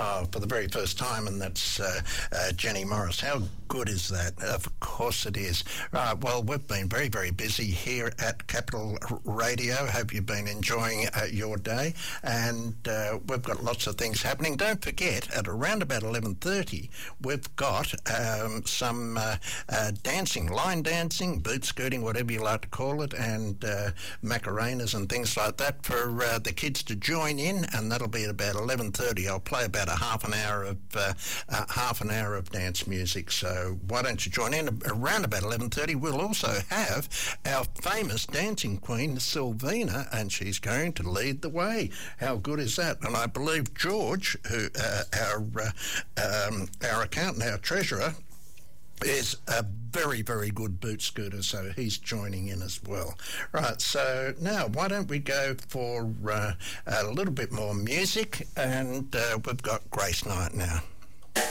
for the very first time, and that's Jenny Morris. How good is that? Of course it is. Right, well, we've been very, very busy here at Capital Radio. Hope you've been enjoying your day, and we've got lots of things happening. Don't forget, at around about 11:30, we've got some dancing, line dancing, boot scooting, whatever you like to call it, and Macarenas and things like that for the kids to join in, and that'll be at about 11:30. I'll play about a half an hour of dance music. So why don't you join in around about 11:30? We'll also have our famous dancing queen Sylvina, and she's going to lead the way. How good is that? And I believe George, who our accountant, our treasurer, is a very, very good boot scooter, so he's joining in as well. Right, so now why don't we go for a little bit more music, and we've got Grace Knight now.